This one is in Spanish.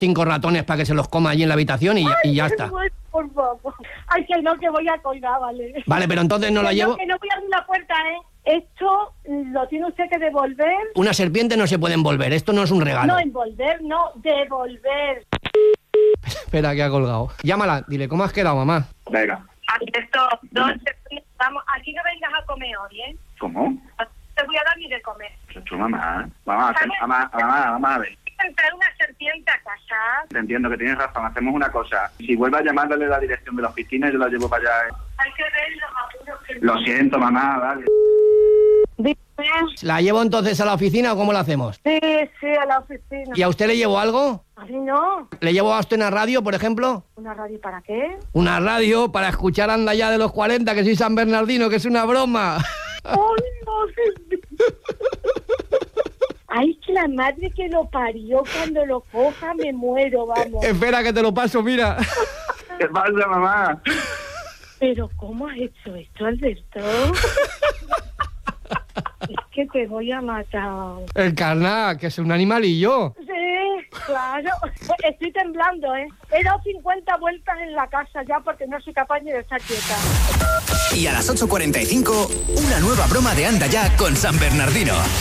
5 ratones para que se los coma allí en la habitación y ya está. Por favor. Ay, que no, que voy a colgar, vale. Vale, pero entonces no la llevo. Que no voy a abrir la puerta, Esto lo tiene usted que devolver. Una serpiente no se puede envolver, esto no es un regalo. No envolver, no, devolver. Espera, que ha colgado. Llámala, dile, ¿cómo has quedado, mamá? Venga. Aquí estos dos, vamos, aquí no vengas a comer hoy, ¿Cómo? Te voy a dar ni de comer. Tu mamá. Vamos a ver. Entrar una serpiente a casa. Te entiendo que tienes razón. Hacemos una cosa. Si vuelve a llamarle la dirección de la oficina, yo la llevo para allá. Hay que ver los apuros que... Lo siento, mamá, vale. Dime. ¿La llevo entonces a la oficina o cómo la hacemos? Sí, a la oficina. ¿Y a usted le llevo algo? A mí no. ¿Le llevo a usted una radio, por ejemplo? ¿Una radio para qué? Una radio para escuchar Anda Ya de los 40, que soy San Bernardino, que es una broma. ¡Ay, no! Ay, que la madre que lo parió, cuando lo coja me muero, vamos. Espera que te lo paso, mira. ¿Qué pasa, mamá? Pero ¿cómo has hecho esto, Alberto? Es que te voy a matar. El carnal, que es un animalillo. Sí, claro. Estoy temblando, He dado 50 vueltas en la casa ya porque no soy capaz ni de estar quieta. Y a las 8:45, una nueva broma de Anda Ya con San Bernardino.